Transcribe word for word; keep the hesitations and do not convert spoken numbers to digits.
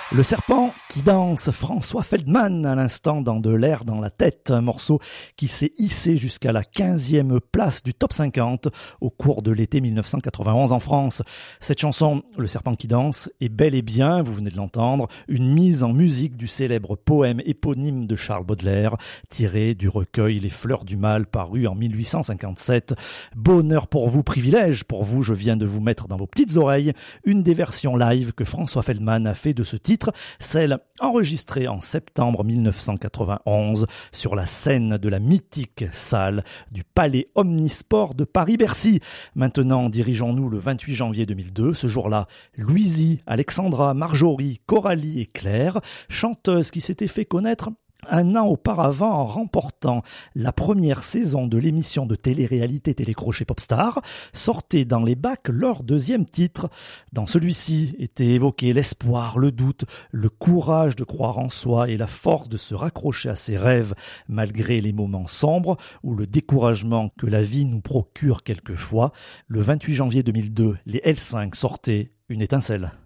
Le serpent qui danse, François Feldman à l'instant dans De l'air dans la tête, un morceau qui s'est hissé jusqu'à la quinzième place du top cinquante au cours de l'été mille neuf cent quatre-vingt-onze en France. Cette chanson, Le serpent qui danse, est bel et bien, vous venez de l'entendre, une mise en musique du célèbre poème éponyme de Charles Baudelaire, tiré du recueil Les Fleurs du Mal paru en mille huit cent cinquante-sept. Bonheur pour vous, privilège pour vous, je viens de vous mettre dans vos petites oreilles une des versions live que François Feldman a fait de ce titre, celle enregistrée en septembre mille neuf cent quatre-vingt-onze sur la scène de la mythique salle du Palais Omnisport de Paris-Bercy. Maintenant, dirigeons-nous le vingt-huit janvier deux mille deux. Ce jour-là, Louisie, Alexandra, Marjorie, Coralie et Claire, chanteuses qui s'étaient fait connaître un an auparavant en remportant la première saison de l'émission de télé-réalité Télécrochet Popstar, sortaient dans les bacs leur deuxième titre. Dans celui-ci était évoqué l'espoir, le doute, le courage de croire en soi et la force de se raccrocher à ses rêves malgré les moments sombres ou le découragement que la vie nous procure quelquefois. Le vingt-huit janvier deux mille deux, les L cinq sortaient Une étincelle.